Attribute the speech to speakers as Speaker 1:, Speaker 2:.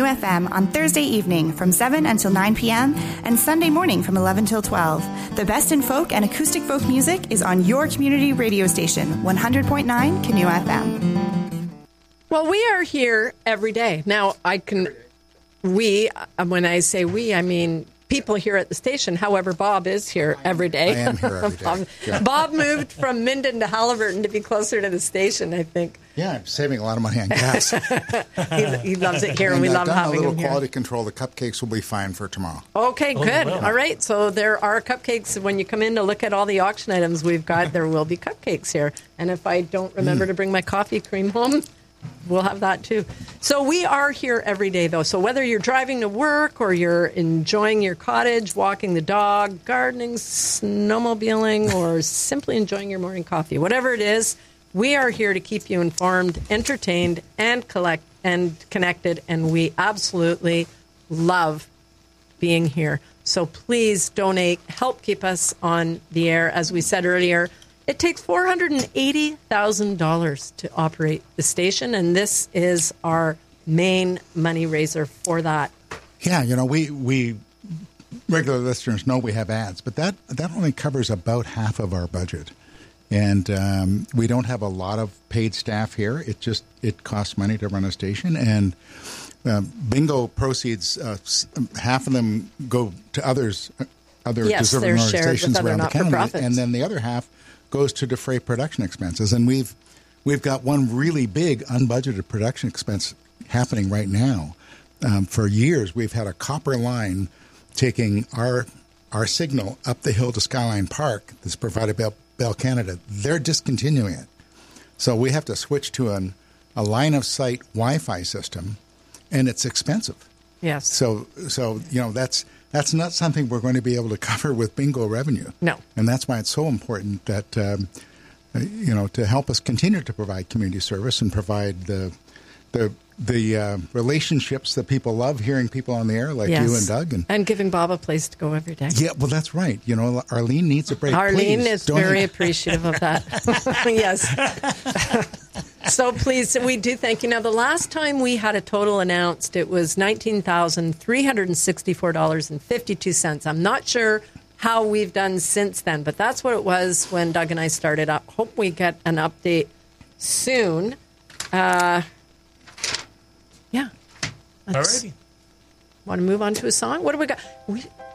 Speaker 1: FM on Thursday evening from 7 until 9 p.m. and Sunday morning from 11 till 12. The best in folk and acoustic folk music is on your community radio station, 100.9 Canoe FM.
Speaker 2: Well, we are here every day. Now, when I say we, I mean people here at the station. However, Bob is here every day.
Speaker 3: I am here every day. Yeah.
Speaker 2: Bob moved from Minden to Haliburton to be closer to the station, I think.
Speaker 3: Yeah, I'm saving a lot of money on gas.
Speaker 2: He loves it here, and we love having him here.
Speaker 3: I've done a little quality control. The cupcakes will be fine for tomorrow.
Speaker 2: Okay, good.
Speaker 4: Wow.
Speaker 2: All right, so there are cupcakes. When you come in to look at all the auction items we've got, there will be cupcakes here. And if I don't remember to bring my coffee cream home, we'll have that too. So we are here every day, though. So whether you're driving to work or you're enjoying your cottage, walking the dog, gardening, snowmobiling, or simply enjoying your morning coffee, whatever it is, we are here to keep you informed, entertained, and connected. And we absolutely love being here. So please donate, help keep us on the air. As we said earlier, it takes $480,000 to operate the station, and this is our main money raiser for that.
Speaker 3: Yeah, we regular listeners know we have ads, but that only covers about half of our budget. And we don't have a lot of paid staff here. It costs money to run a station, and bingo proceeds, half of them go to other deserving organizations around the county, and then the other half goes to defray production expenses. And we've got one really big unbudgeted production expense happening right now. For years, we've had a copper line taking our signal up the hill to Skyline Park that's provided by Bell Canada. They're discontinuing it. So we have to switch to a line-of-sight Wi-Fi system, and it's expensive.
Speaker 2: Yes.
Speaker 3: So that's not something we're going to be able to cover with bingo revenue.
Speaker 2: No.
Speaker 3: And that's why it's so important that, to help us continue to provide community service and provide the relationships that people love, hearing people on the air like you and Doug.
Speaker 2: And giving Bob a place to go every day.
Speaker 3: Yeah, well, that's right. Arlene needs a break.
Speaker 2: Arlene
Speaker 3: Please
Speaker 2: is
Speaker 3: donate.
Speaker 2: very appreciative of that. Yes. So please, we do thank you. Now, the last time we had a total announced, it was $19,364.52. I'm not sure how we've done since then, but that's what it was when Doug and I started up. Hope we get an update soon. Yeah.
Speaker 4: Alrighty.
Speaker 2: Want to move on to a song? What do we got?